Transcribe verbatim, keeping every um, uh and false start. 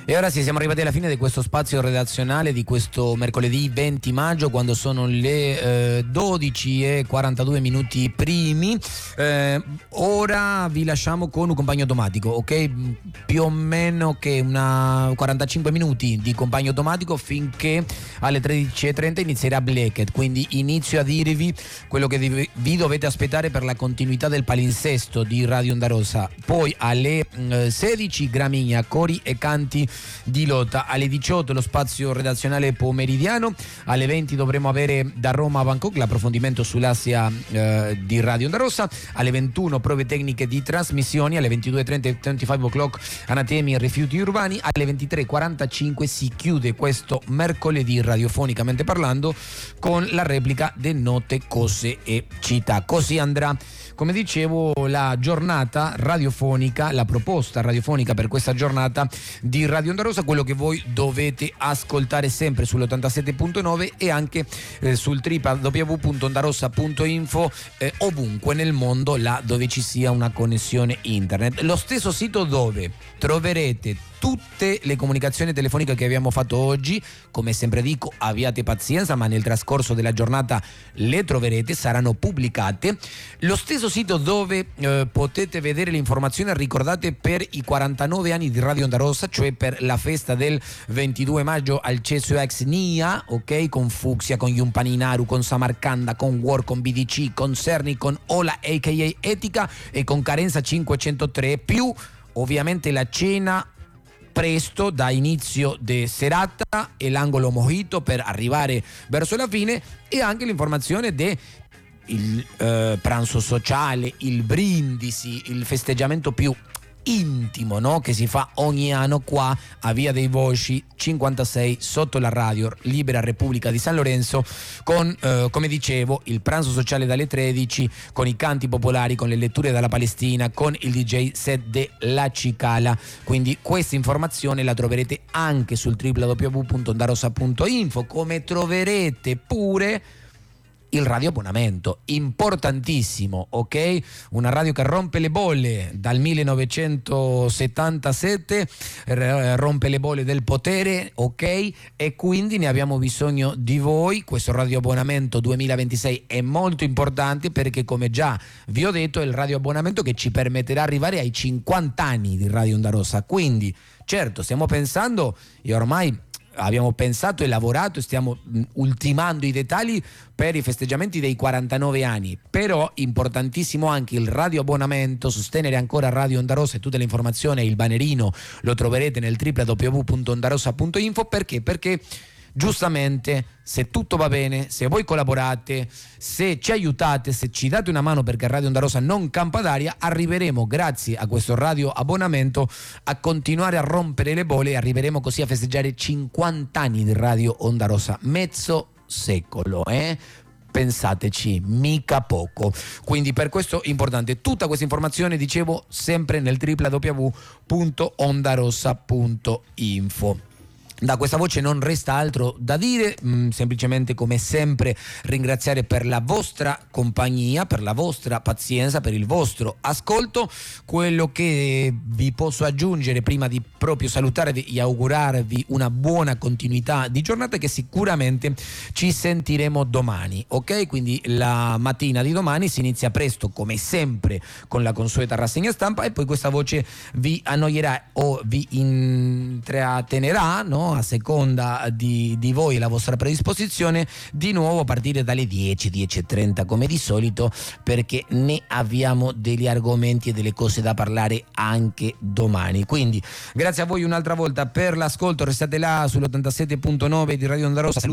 E ora sì, siamo arrivati alla fine di questo spazio redazionale di questo mercoledì venti maggio, quando sono le eh, dodici e quarantadue minuti primi. Eh, ora vi lasciamo con un compagno automatico, ok? Più o meno che una quarantacinque minuti di compagno automatico, finché alle tredici e trenta inizierà Blackett. Quindi inizio a dirvi quello che vi dovete aspettare per la continuità del palinsesto di Radio Onda Rossa. Poi alle eh, sedici Gramigna, cori e canti di lotta. Alle diciotto lo spazio redazionale pomeridiano. Alle venti dovremo avere da Roma a Bangkok l'approfondimento sull'Asia eh, di Radio Onda Rossa. Alle ventuno prove tecniche di trasmissioni. Alle ventidue e trenta e venticinque o'clock anatemi e rifiuti urbani. Alle ventitré e quarantacinque si chiude questo mercoledì, radiofonicamente parlando, con la replica di Note, Cose e Città. Così andrà, come dicevo, la giornata radiofonica, la proposta radiofonica per questa giornata di Radio Onda Rossa, quello che voi dovete ascoltare sempre sull'ottantasette virgola nove e anche eh, sul w w w punto ondarossa punto info, eh, ovunque nel mondo là dove ci sia una connessione internet. Lo stesso sito dove troverete tutte le comunicazioni telefoniche che abbiamo fatto oggi. Come sempre dico, abbiate pazienza, ma nel trascorso della giornata le troverete, saranno pubblicate. Lo stesso sito dove eh, potete vedere le informazioni, ricordate, per i quarantanove anni di Radio Onda Rossa, cioè per la festa del ventidue maggio al Cesso ex N I A, ok? Con Fucsia, con Yumpaninaru, con Samarcanda, con War, con B D C, con Cerni, con Ola a k a. Etica e con Carenza cinquecentotre, più ovviamente la cena presto da inizio de serata e l'angolo mojito per arrivare verso la fine, e anche l'informazione de il eh, pranzo sociale, il brindisi, il festeggiamento più intimo, no? Che si fa ogni anno qua a Via dei Voci cinquantasei sotto la radio Libera Repubblica di San Lorenzo, con eh, come dicevo il pranzo sociale dalle tredici, con i canti popolari, con le letture dalla Palestina, con il D J set de La Cicala. Quindi questa informazione la troverete anche sul w w w punto ondarossa punto info, come troverete pure il radio abbonamento, importantissimo, ok? Una radio che rompe le bolle dal millenovecentosettantasette, rompe le bolle del potere, ok? E quindi ne abbiamo bisogno di voi. Questo radio abbonamento duemilaventisei è molto importante perché, come già vi ho detto, è il radio abbonamento che ci permetterà di arrivare ai cinquanta anni di Radio Onda Rossa. Quindi, certo, stiamo pensando, e ormai abbiamo pensato e lavorato e stiamo ultimando i dettagli per i festeggiamenti dei quarantanove anni, però importantissimo anche il radio abbonamento, sostenere ancora Radio Onda Rossa, e tutte le informazioni e il bannerino lo troverete nel w w w punto ondarossa punto info. Perché? Perché giustamente, se tutto va bene, se voi collaborate, se ci aiutate, se ci date una mano perché Radio Onda Rossa non campa d'aria, arriveremo, grazie a questo radio abbonamento, a continuare a rompere le bolle, e arriveremo così a festeggiare cinquanta anni di Radio Onda Rossa, mezzo secolo, eh? Pensateci, mica poco. Quindi per questo è importante tutta questa informazione, dicevo, sempre nel w w w punto ondarossa punto info. Da questa voce non resta altro da dire, mh, semplicemente, come sempre, ringraziare per la vostra compagnia, per la vostra pazienza, per il vostro ascolto. Quello che vi posso aggiungere prima di proprio salutarvi e augurarvi una buona continuità di giornata è che sicuramente ci sentiremo domani, ok? Quindi la mattina di domani si inizia presto, come sempre, con la consueta rassegna stampa, e poi questa voce vi annoierà o vi intrattenerà, no? A seconda di, di voi e la vostra predisposizione, di nuovo a partire dalle dieci, dieci e trenta come di solito, perché ne abbiamo degli argomenti e delle cose da parlare anche domani. Quindi grazie a voi un'altra volta per l'ascolto, restate là sull'ottantasette virgola nove di Radio Onda Rossa.